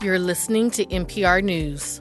You're listening to NPR News.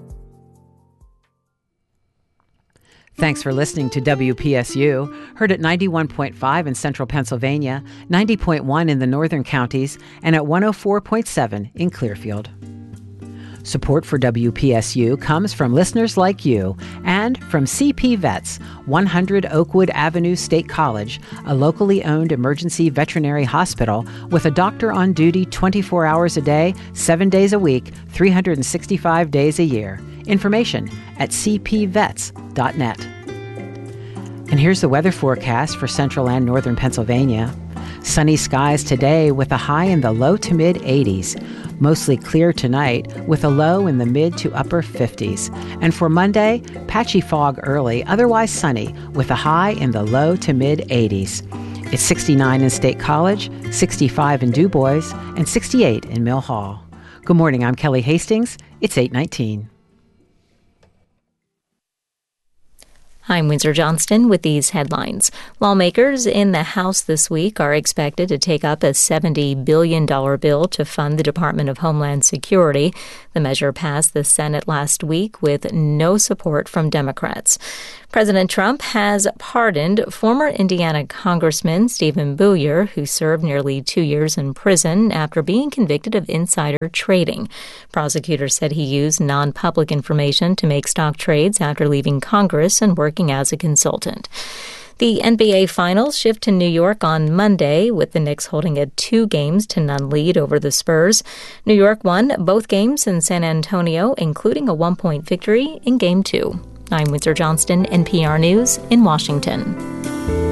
Thanks for listening to WPSU, heard at 91.5 in central Pennsylvania, 90.1 in the northern counties, and at 104.7 in Clearfield. Support for WPSU comes from listeners like you and from CP Vets, 100 Oakwood Avenue State College, a locally owned emergency veterinary hospital with a doctor on duty 24 hours a day, 7 days a week, 365 days a year. Information at cpvets.net. And here's the weather forecast for central and northern Pennsylvania. Sunny skies today with a high in the low to mid 80s. Mostly clear tonight with a low in the mid to upper 50s. And for Monday, patchy fog early, otherwise sunny with a high in the low to mid 80s. It's 69 in State College, 65 in DuBois, and 68 in Mill Hall. Good morning, I'm Kelly Hastings. It's 8:19. I'm Windsor Johnston with these headlines. Lawmakers in the House this week are expected to take up a $70 billion bill to fund the Department of Homeland Security. The measure passed the Senate last week with no support from Democrats. President Trump has pardoned former Indiana Congressman Stephen Buyer, who served nearly 2 years in prison after being convicted of insider trading. Prosecutors said he used non-public information to make stock trades after leaving Congress and working as a consultant. The NBA Finals shift to New York on Monday, with the Knicks holding a 2-0 lead over the Spurs. New York won both games in San Antonio, including a 1-point victory in Game 2. I'm Windsor Johnston, NPR News in Washington.